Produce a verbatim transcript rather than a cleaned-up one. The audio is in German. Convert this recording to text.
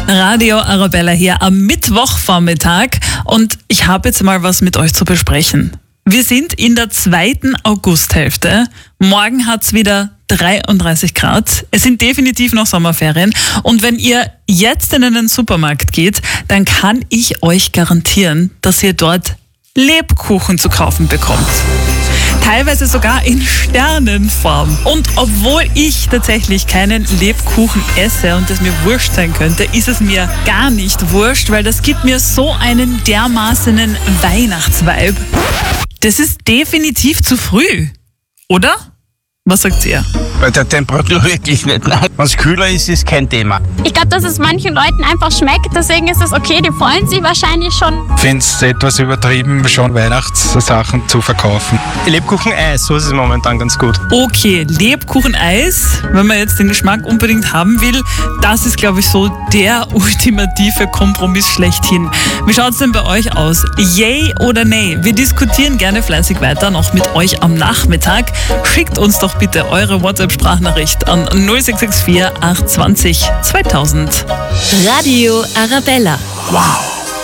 Radio Arabella hier am Mittwochvormittag und ich habe jetzt mal was mit euch zu besprechen. Wir sind in der zweiten Augusthälfte. Morgen hat's wieder dreiunddreißig Grad. Es sind definitiv noch Sommerferien. Und wenn ihr jetzt in einen Supermarkt geht, dann kann ich euch garantieren, dass ihr dort Lebkuchen zu kaufen bekommt. Teilweise sogar in Sternenform. Und obwohl ich tatsächlich keinen Lebkuchen esse und es mir wurscht sein könnte, ist es mir gar nicht wurscht, weil das gibt mir so einen dermaßenen Weihnachtsvibe. Das ist definitiv zu früh, oder? Was sagt ihr? Bei der Temperatur wirklich nicht. Nein. Wenn es kühler ist, ist kein Thema. Ich glaube, dass es manchen Leuten einfach schmeckt, deswegen ist es okay, die freuen sich wahrscheinlich schon. Ich finde es etwas übertrieben, schon Weihnachtssachen zu verkaufen. Lebkuchen-Eis, so ist es momentan ganz gut. Okay, Lebkuchen-Eis, wenn man jetzt den Geschmack unbedingt haben will, das ist, glaube ich, so der ultimative Kompromiss schlechthin. Wie schaut es denn bei euch aus? Yay oder nay? Wir diskutieren gerne fleißig weiter, noch mit euch am Nachmittag. Schickt uns doch bitte eure WhatsApp-Sprachnachricht an null sechs sechs vier acht zwei null zweitausend. Radio Arabella. Wow.